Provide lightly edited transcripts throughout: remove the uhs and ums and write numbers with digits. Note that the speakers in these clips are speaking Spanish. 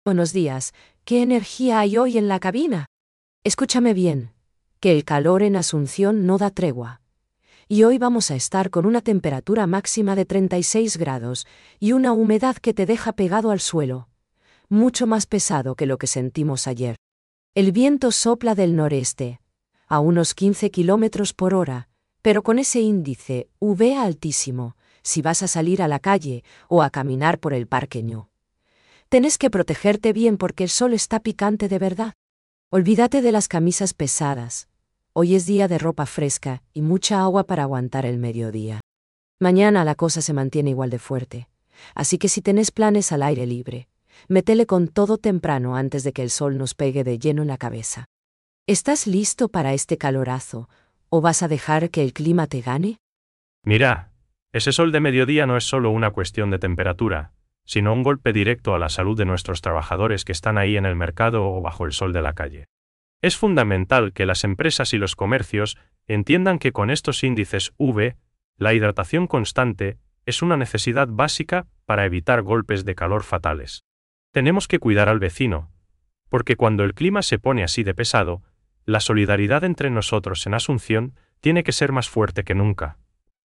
Buenos días. ¿Qué energía hay hoy en la cabina? Escúchame bien, que el calor en Asunción no da tregua. Y hoy vamos a estar con una temperatura máxima de 36 grados y una humedad que te deja pegado al suelo, mucho más pesado que lo que sentimos ayer. El viento sopla del noreste, a unos 15 kilómetros por hora, pero con ese índice UV altísimo, si vas a salir a la calle o a caminar por el Parque Ñu. Tenés que protegerte bien porque el sol está picante de verdad. Olvídate de las camisas pesadas. Hoy es día de ropa fresca y mucha agua para aguantar el mediodía. Mañana la cosa se mantiene igual de fuerte, así que si tenés planes al aire libre, métele con todo temprano antes de que el sol nos pegue de lleno en la cabeza. ¿Estás listo para este calorazo o vas a dejar que el clima te gane? Mira, ese sol de mediodía no es solo una cuestión de temperatura, sino un golpe directo a la salud de nuestros trabajadores que están ahí en el mercado o bajo el sol de la calle. Es fundamental que las empresas y los comercios entiendan que con estos índices UV, la hidratación constante es una necesidad básica para evitar golpes de calor fatales. Tenemos que cuidar al vecino, porque cuando el clima se pone así de pesado, la solidaridad entre nosotros en Asunción tiene que ser más fuerte que nunca.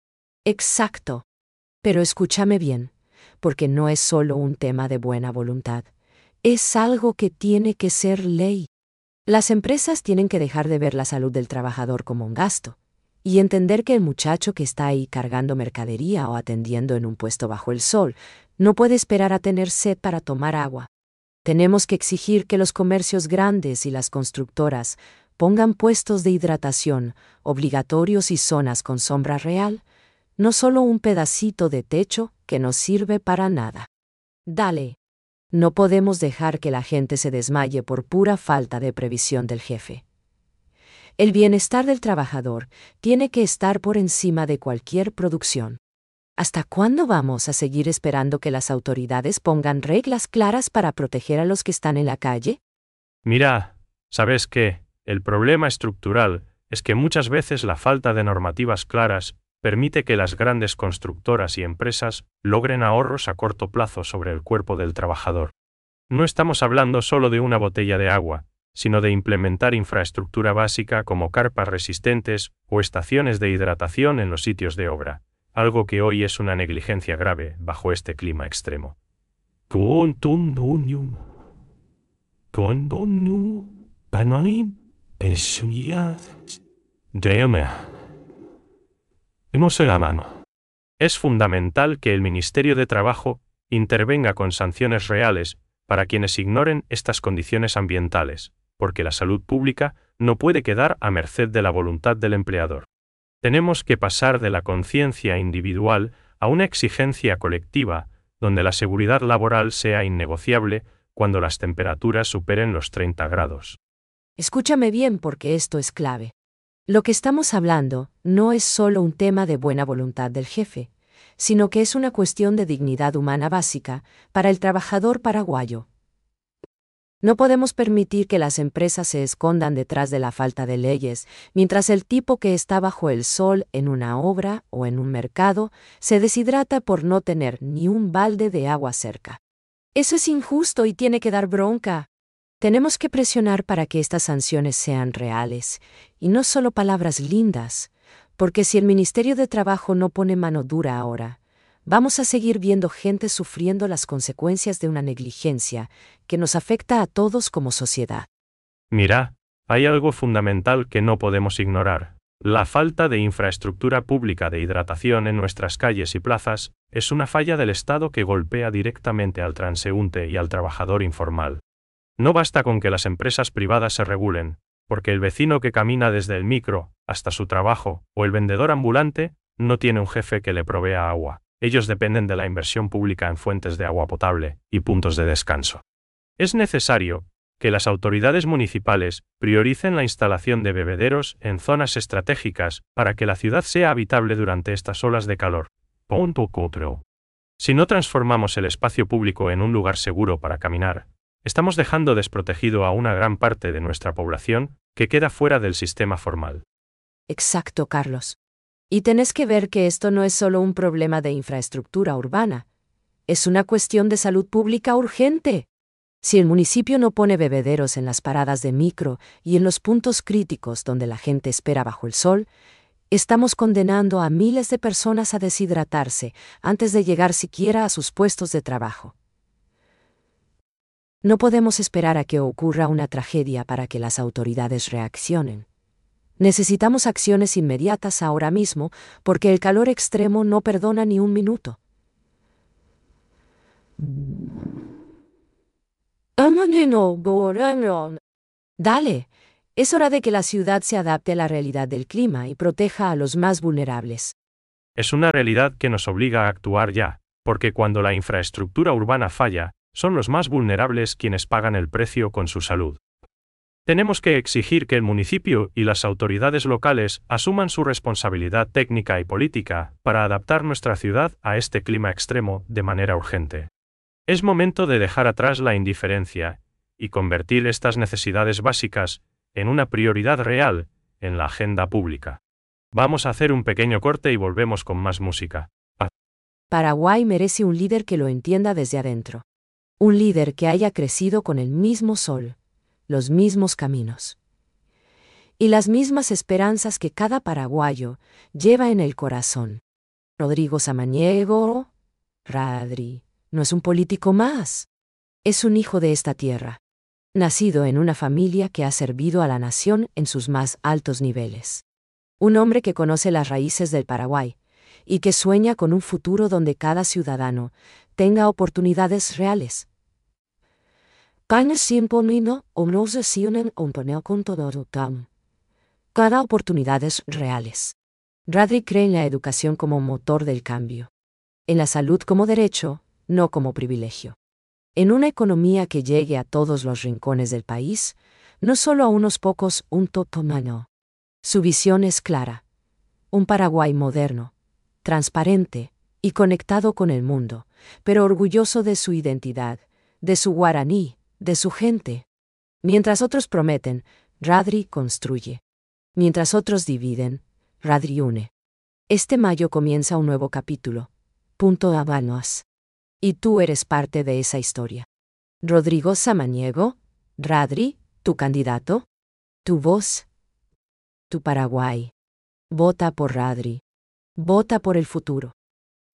Exacto. Pero escúchame bien, porque no es solo un tema de buena voluntad. Es algo que tiene que ser ley. Las empresas tienen que dejar de ver la salud del trabajador como un gasto y entender que el muchacho que está ahí cargando mercadería o atendiendo en un puesto bajo el sol no puede esperar a tener sed para tomar agua. Tenemos que exigir que los comercios grandes y las constructoras pongan puestos de hidratación obligatorios y zonas con sombra real, no solo un pedacito de techo que no sirve para nada. Dale. No podemos dejar que la gente se desmaye por pura falta de previsión del jefe. El bienestar del trabajador tiene que estar por encima de cualquier producción. ¿Hasta cuándo vamos a seguir esperando que las autoridades pongan reglas claras para proteger a los que están en la calle? Mira, ¿sabes qué? El problema estructural es que muchas veces la falta de normativas claras permite que las grandes constructoras y empresas logren ahorros a corto plazo sobre el cuerpo del trabajador. No estamos hablando solo de una botella de agua, sino de implementar infraestructura básica como carpas resistentes o estaciones de hidratación en los sitios de obra, algo que hoy es una negligencia grave bajo este clima extremo. Es fundamental que el Ministerio de Trabajo intervenga con sanciones reales para quienes ignoren estas condiciones ambientales, porque la salud pública no puede quedar a merced de la voluntad del empleador. Tenemos que pasar de la conciencia individual a una exigencia colectiva, donde la seguridad laboral sea innegociable cuando las temperaturas superen los 30 grados. Escúchame bien porque esto es clave. Lo que estamos hablando no es solo un tema de buena voluntad del jefe, sino que es una cuestión de dignidad humana básica para el trabajador paraguayo. No podemos permitir que las empresas se escondan detrás de la falta de leyes, mientras el tipo que está bajo el sol en una obra o en un mercado se deshidrata por no tener ni un balde de agua cerca. Eso es injusto y tiene que dar bronca. Tenemos que presionar para que estas sanciones sean reales, y no solo palabras lindas, porque si el Ministerio de Trabajo no pone mano dura ahora, vamos a seguir viendo gente sufriendo las consecuencias de una negligencia que nos afecta a todos como sociedad. Mira, hay algo fundamental que no podemos ignorar. La falta de infraestructura pública de hidratación en nuestras calles y plazas es una falla del Estado que golpea directamente al transeúnte y al trabajador informal. No basta con que las empresas privadas se regulen, porque el vecino que camina desde el micro hasta su trabajo o el vendedor ambulante no tiene un jefe que le provea agua. Ellos dependen de la inversión pública en fuentes de agua potable y puntos de descanso. Es necesario que las autoridades municipales prioricen la instalación de bebederos en zonas estratégicas para que la ciudad sea habitable durante estas olas de calor. Si no transformamos el espacio público en un lugar seguro para caminar, estamos dejando desprotegido a una gran parte de nuestra población que queda fuera del sistema formal. Exacto, Carlos. Y tenés que ver que esto no es solo un problema de infraestructura urbana, es una cuestión de salud pública urgente. Si el municipio no pone bebederos en las paradas de micro y en los puntos críticos donde la gente espera bajo el sol, estamos condenando a miles de personas a deshidratarse antes de llegar siquiera a sus puestos de trabajo. No podemos esperar a que ocurra una tragedia para que las autoridades reaccionen. Necesitamos acciones inmediatas ahora mismo porque el calor extremo no perdona ni un minuto. Dale, es hora de que la ciudad se adapte a la realidad del clima y proteja a los más vulnerables. Es una realidad que nos obliga a actuar ya, porque cuando la infraestructura urbana falla, son los más vulnerables quienes pagan el precio con su salud. Tenemos que exigir que el municipio y las autoridades locales asuman su responsabilidad técnica y política para adaptar nuestra ciudad a este clima extremo de manera urgente. Es momento de dejar atrás la indiferencia y convertir estas necesidades básicas en una prioridad real en la agenda pública. Vamos a hacer un pequeño corte y volvemos con más música. Paraguay merece un líder que lo entienda desde adentro. Un líder que haya crecido con el mismo sol, los mismos caminos y las mismas esperanzas que cada paraguayo lleva en el corazón. Rodrigo Samaniego, Radri, no es un político más. Es un hijo de esta tierra, nacido en una familia que ha servido a la nación en sus más altos niveles. Un hombre que conoce las raíces del Paraguay y que sueña con un futuro donde cada ciudadano tenga oportunidades reales. Cada oportunidades reales. Radri cree en la educación como motor del cambio. En la salud como derecho, no como privilegio. En una economía que llegue a todos los rincones del país, no solo a unos pocos, un totomano. Su visión es clara. Un Paraguay moderno, transparente y conectado con el mundo, pero orgulloso de su identidad, de su guaraní, de su gente. Mientras otros prometen, Radri construye. Mientras otros dividen, Radri une. Este mayo comienza un nuevo capítulo. Punto Habanos. Y tú eres parte de esa historia. Rodrigo Samaniego, Radri, tu candidato, tu voz, tu Paraguay. Vota por Radri. Vota por el futuro.